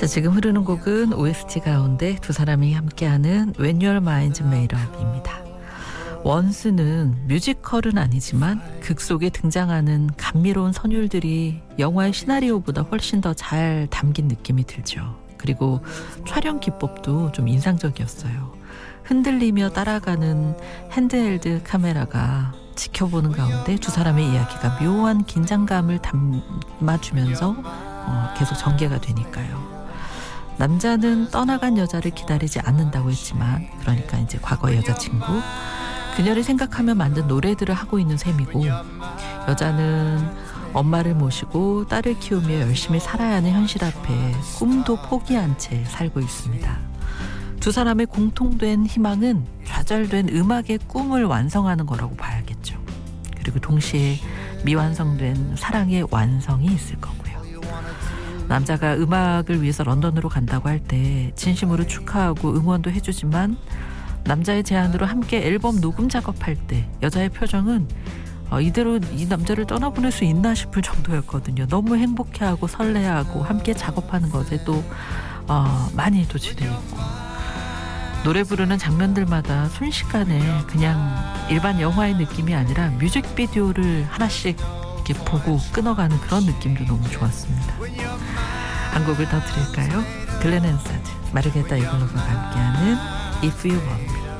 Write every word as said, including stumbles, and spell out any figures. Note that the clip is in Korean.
자, 지금 흐르는 곡은 오에스티 가운데 두 사람이 함께하는 When Your Mind's Made Up입니다. 원스는 뮤지컬은 아니지만 극 속에 등장하는 감미로운 선율들이 영화의 시나리오보다 훨씬 더 잘 담긴 느낌이 들죠. 그리고 촬영 기법도 좀 인상적이었어요. 흔들리며 따라가는 핸드헬드 카메라가 지켜보는 가운데 두 사람의 이야기가 묘한 긴장감을 담아주면서 어, 계속 전개가 되니까요. 남자는 떠나간 여자를 기다리지 않는다고 했지만, 그러니까 이제 과거의 여자친구, 그녀를 생각하며 만든 노래들을 하고 있는 셈이고, 여자는 엄마를 모시고 딸을 키우며 열심히 살아야 하는 현실 앞에 꿈도 포기한 채 살고 있습니다. 두 사람의 공통된 희망은 좌절된 음악의 꿈을 완성하는 거라고 봐야겠죠. 그리고 동시에 미완성된 사랑의 완성이 있을 거고요. 남자가 음악을 위해서 런던으로 간다고 할 때 진심으로 축하하고 응원도 해주지만, 남자의 제안으로 함께 앨범 녹음 작업할 때 여자의 표정은 어, 이대로 이 남자를 떠나보낼 수 있나 싶을 정도였거든요. 너무 행복해하고 설레하고 함께 작업하는 것에 또 어, 많이 도취되어 있고, 노래 부르는 장면들마다 순식간에 그냥 일반 영화의 느낌이 아니라 뮤직비디오를 하나씩 이렇게 보고 끊어가는 그런 느낌도 너무 좋았습니다. 한 곡을 더 드릴까요? 글렌 앤사드, 마르게타 이글로바가 함께하는 If You Want Me.